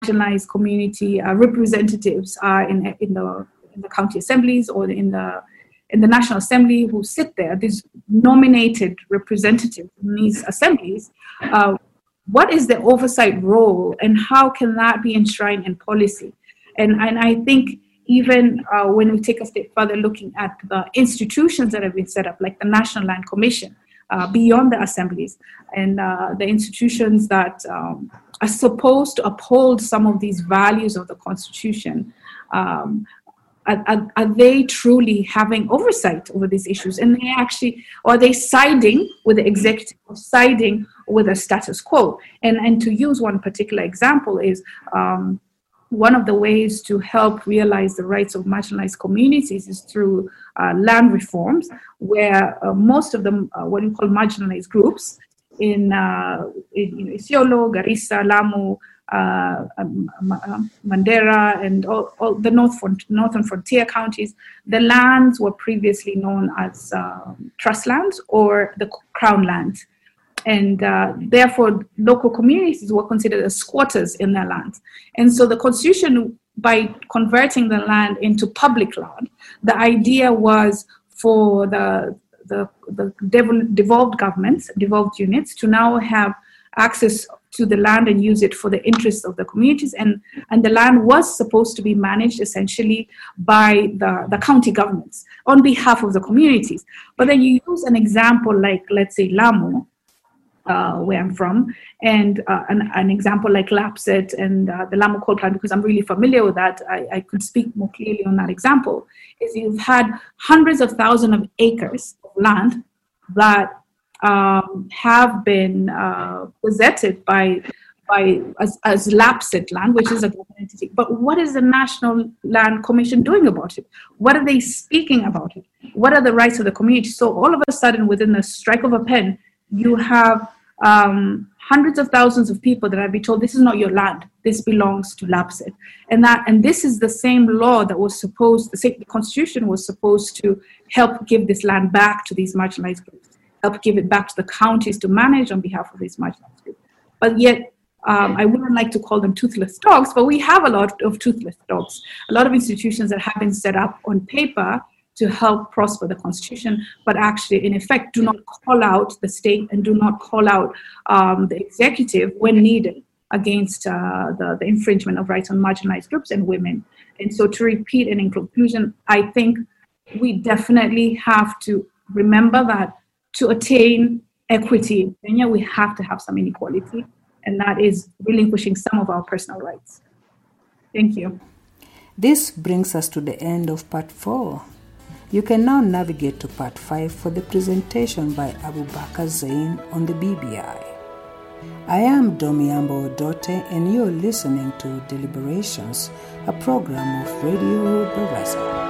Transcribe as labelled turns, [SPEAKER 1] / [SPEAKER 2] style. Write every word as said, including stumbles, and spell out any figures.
[SPEAKER 1] marginalized community uh, representatives are in in the in the county assemblies or in the in the National Assembly who sit there, these nominated representatives in these assemblies, uh, what is the oversight role and how can that be enshrined in policy? And, and I think even uh, when we take a step further looking at the institutions that have been set up, like the National Land Commission, uh, beyond the assemblies, and uh, the institutions that um, are supposed to uphold some of these values of the Constitution, um, Are, are, are they truly having oversight over these issues? And they actually, or are they siding with the executive or siding with the status quo? And, and to use one particular example is um, one of the ways to help realize the rights of marginalized communities is through uh, land reforms, where uh, most of them, uh, what we call marginalized groups in, uh, in you know, Isiolo, Garissa, Lamu, Uh, um, Mandera, and all, all the north front, northern frontier counties, the lands were previously known as uh, trust lands or the crown lands. And uh, therefore, local communities were considered as squatters in their lands. And so the Constitution, by converting the land into public land, the idea was for the, the, the devolved governments, devolved units, to now have access to the land and use it for the interests of the communities. And, and the land was supposed to be managed essentially by the, the county governments on behalf of the communities. But then you use an example like, let's say, Lamu, uh, where I'm from, and uh, an, an example like Lapset and uh, the Lamu coal plant, because I'm really familiar with that, I, I could speak more clearly on that example, is you've had hundreds of thousands of acres of land that Um, have been uh, gazetted by by as, as Lapset land, which is a government entity. But what is the National Land Commission doing about it? What are they speaking about it? What are the rights of the community? So all of a sudden, within the strike of a pen, you have um, hundreds of thousands of people that have been told, this is not your land, this belongs to Lapset. And that, and this is the same law that was supposed, the same, the Constitution was supposed to help give this land back to these marginalized groups, help give it back to the counties to manage on behalf of these marginalized groups. But yet, um, I wouldn't like to call them toothless dogs, but we have a lot of toothless dogs. A lot of institutions that have been set up on paper to help prosper the Constitution, but actually, in effect, do not call out the state and do not call out um, the executive when needed against uh, the, the infringement of rights on marginalized groups and women. And so to repeat and in conclusion, I think we definitely have to remember that to attain equity in Kenya, we have to have some inequality, and that is relinquishing some of our personal rights. Thank you.
[SPEAKER 2] This brings us to the end of part four. You can now navigate to part five for the presentation by Abubakar Zain on the B B I. I am Domiambo Odote, and you're listening to Deliberations, a program of Radio Baraza.